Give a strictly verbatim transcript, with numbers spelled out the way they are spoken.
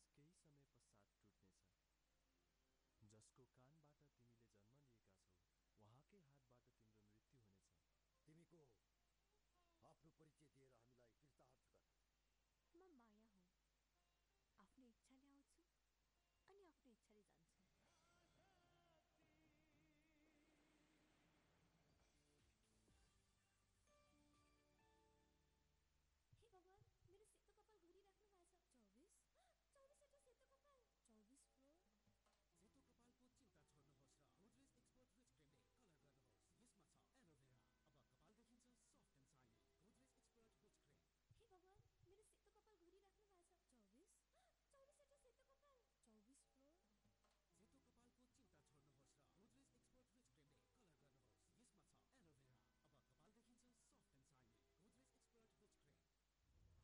केही समय पश्चात टुट्नेछ। जसको कानबाट तिमीले जन्म लिएका छौ उहाँकै हातबाट तिम्रो मृत्यु हुनेछ। तिमी को हौ? आफ्नो परिचय दिएर हामीलाई कृतार्थ गर। म माया हुँ। आफ्नो इच्छाले आउँछु अनि आफ्नो इच्छाले जान्छु।